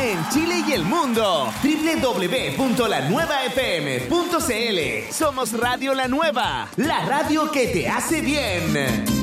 en Chile y el mundo. www.lanuevafm.cl. Somos Radio La Nueva, la radio que te hace bien.